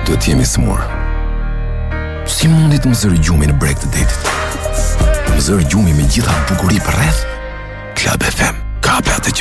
Duhet jemi smur. Si mundit më zërë gjumi në breg të detit? Më zërë gjumi me gjitha bukuri për rreth? Club FM, ka